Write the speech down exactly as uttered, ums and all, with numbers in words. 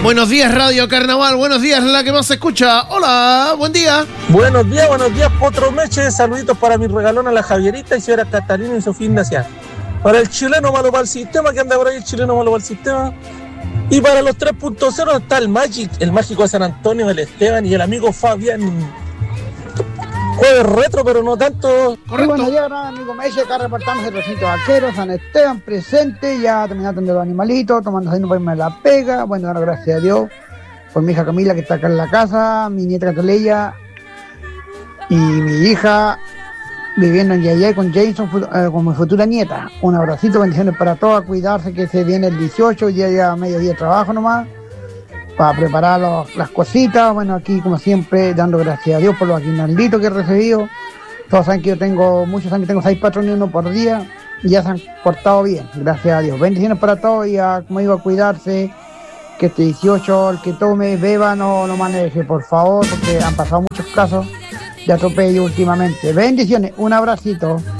Buenos días, Radio Carnaval. Buenos días, la que más se escucha. Hola, buen día. Buenos días, buenos días, Potro Meche. Saluditos para mi regalona, la Javierita y señora Catalina y Sofía Ignacia. Para el chileno malo para el sistema, que anda por ahí el chileno malo para el sistema. Y para los tres punto cero está el Magic, el mágico de San Antonio, el Esteban y el amigo Fabián. Jueves retro, pero no tanto. Muy buenos días, gran amigo Meche. Acá reportamos el recinto vaquero, San Esteban presente, ya terminando de los animalitos, tomando desayuno para irme a la pega. Bueno, ahora gracias a Dios por mi hija Camila, que está acá en la casa, mi nieta Cataleya y mi hija viviendo en Yayay con Jason, eh, con mi futura nieta. Un abracito, bendiciones para todas, cuidarse que se viene el dieciocho, ya ya medio día de trabajo nomás, para preparar los, las cositas. Bueno, aquí como siempre, dando gracias a Dios por los aguinalditos que he recibido. Todos saben que yo tengo, muchos años, tengo seis patrones uno por día, y ya se han portado bien, gracias a Dios. Bendiciones para todos y a, como digo, a cuidarse, que este dieciocho, el que tome, beba, no lo maneje, por favor, porque han pasado muchos casos de atropello últimamente. Bendiciones, un abracito.